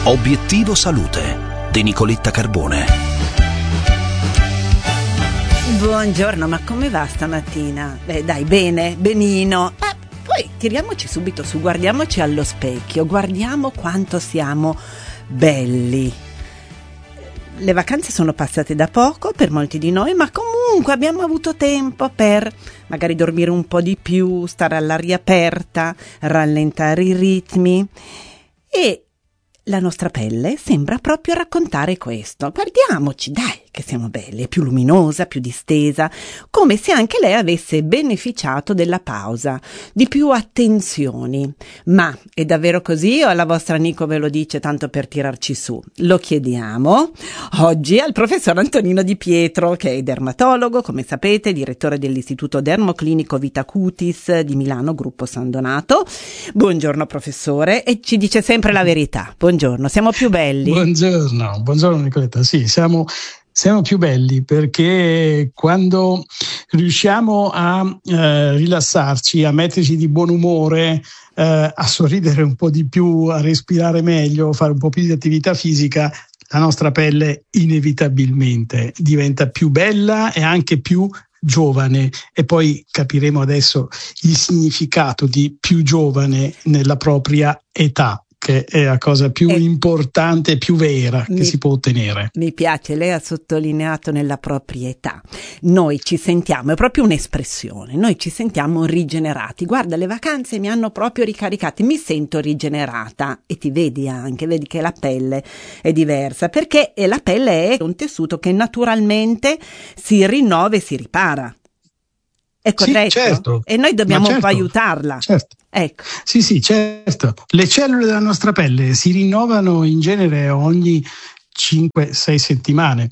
Obiettivo Salute di Nicoletta Carbone. Buongiorno, ma come va stamattina? Dai, bene, benino. Poi tiriamoci subito su, guardiamoci allo specchio, guardiamo quanto siamo belli. Le vacanze sono passate da poco per molti di noi, ma comunque abbiamo avuto tempo per magari dormire un po' di più, stare all'aria aperta, rallentare i ritmi, e la nostra pelle sembra proprio raccontare questo. Guardiamoci, dai, che siamo belli, è più luminosa, più distesa, come se anche lei avesse beneficiato della pausa, di più attenzioni. Ma è davvero così o la vostra Nico ve lo dice tanto per tirarci su? Lo chiediamo oggi al professor Antonino Di Pietro, che è dermatologo, come sapete, direttore dell'Istituto Dermoclinico Vita Cutis di Milano, gruppo San Donato. Buongiorno professore, e ci dice sempre la verità. Buongiorno, siamo più belli? Buongiorno Nicoletta, sì, siamo più belli perché quando riusciamo a rilassarci, a metterci di buon umore, a sorridere un po' di più, a respirare meglio, a fare un po' più di attività fisica, la nostra pelle inevitabilmente diventa più bella e anche più giovane, e poi capiremo adesso il significato di più giovane nella propria età, che è la cosa più importante e più vera che si può ottenere. Mi piace, lei ha sottolineato nella propria età. Noi ci sentiamo, è proprio un'espressione, noi ci sentiamo rigenerati. Guarda, le vacanze mi hanno proprio ricaricati, mi sento rigenerata, e ti vedi anche, vedi che la pelle è diversa, perché la pelle è un tessuto che naturalmente si rinnova e si ripara. È corretto? Sì, certo. E noi dobbiamo un po' aiutarla. Certo. Ecco. Sì, certo. Le cellule della nostra pelle si rinnovano in genere ogni 5-6 settimane.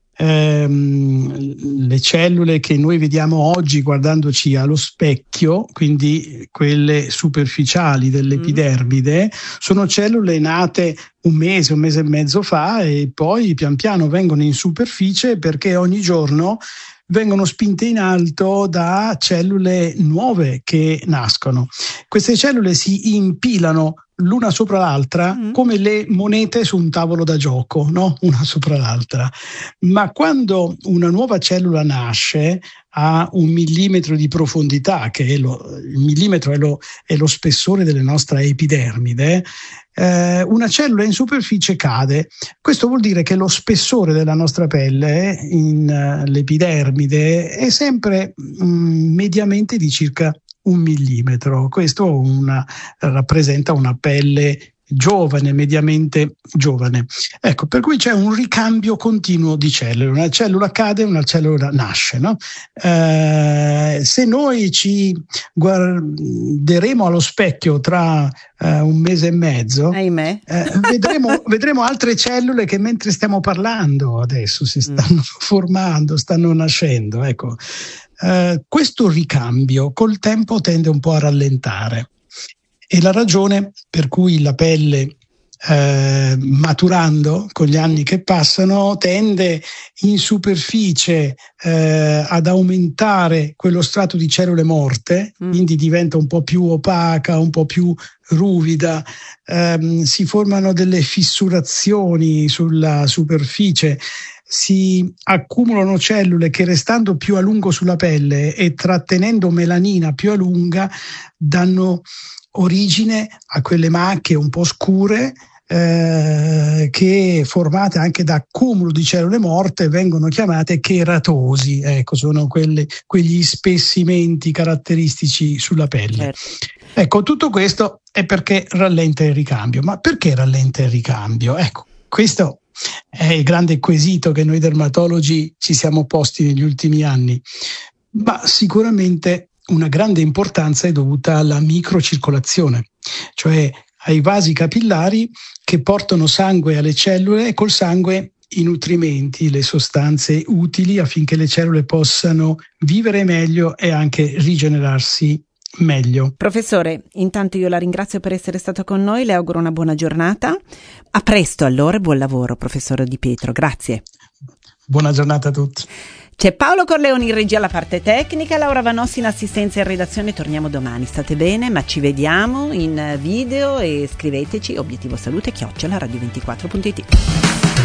Le cellule che noi vediamo oggi guardandoci allo specchio, quindi quelle superficiali dell'epidermide, sono cellule nate un mese e mezzo fa, e poi pian piano vengono in superficie perché ogni giorno vengono spinte in alto da cellule nuove che nascono. Queste cellule si impilano l'una sopra l'altra come le monete su un tavolo da gioco, no? Una sopra l'altra. Ma quando una nuova cellula nasce a 1 millimetro di profondità, che il millimetro è lo spessore della nostra epidermide, una cellula in superficie cade. Questo vuol dire che lo spessore della nostra pelle in l'epidermide è sempre mediamente di circa 1 millimetro. Questo rappresenta una pelle giovane, mediamente giovane. Ecco, per cui c'è un ricambio continuo di cellule. Una cellula cade, una cellula nasce, no? Se noi ci guarderemo allo specchio tra 1 mese e mezzo, vedremo altre cellule che mentre stiamo parlando adesso si stanno formando, stanno nascendo. Ecco, questo ricambio col tempo tende un po' a rallentare. E la ragione per cui la pelle, maturando con gli anni che passano, tende in superficie ad aumentare quello strato di cellule morte, quindi diventa un po' più opaca, un po' più ruvida, si formano delle fissurazioni sulla superficie, si accumulano cellule che, restando più a lungo sulla pelle e trattenendo melanina più a lunga, danno origine a quelle macchie un po' scure, che, formate anche da accumulo di cellule morte, vengono chiamate cheratosi. Ecco, sono quegli spessimenti caratteristici sulla pelle. Certo. Ecco, tutto questo è perché rallenta il ricambio. Ma perché rallenta il ricambio? Ecco, questo è il grande quesito che noi dermatologi ci siamo posti negli ultimi anni. Ma sicuramente una grande importanza è dovuta alla microcircolazione, cioè ai vasi capillari che portano sangue alle cellule, e col sangue i nutrimenti, le sostanze utili affinché le cellule possano vivere meglio e anche rigenerarsi meglio. Professore, intanto io la ringrazio per essere stato con noi, le auguro una buona giornata. A presto allora, buon lavoro professore Di Pietro, grazie. Buona giornata a tutti. C'è Paolo Corleoni in regia alla parte tecnica, Laura Vanossi in assistenza e in redazione. Torniamo domani, state bene, ma ci vediamo in video e scriveteci obiettivosalute@radio24.it.